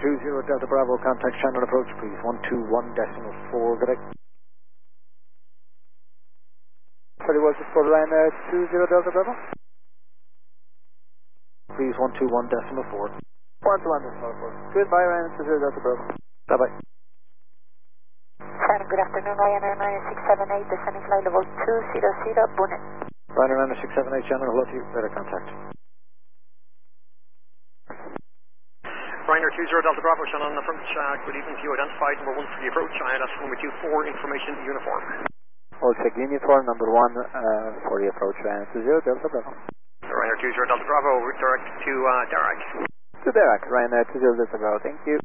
20 Delta Bravo, contact Shannon approach, please. 121.4, good day. Sorry, was it for Ryanair 20 Delta Bravo? Please, 121.4. 121.4. Goodbye, Ryanair 20 Delta Bravo. Bye-bye. Shannon, good afternoon, Ryanair 9678, descending flight level 200, Bunny. Ryanair 678, Shannon, hello to you, better contact. Ryanair 20 Delta Bravo, Shannon approach, good evening to you, identified number 1 for the approach, ILS 124, information uniform. All check uniform, number 1 for the approach, Ryanair 20 Delta Bravo. Ryanair 20 Delta Bravo, route direct to Darac. To Darac, Ryanair 20 Delta Bravo, thank you.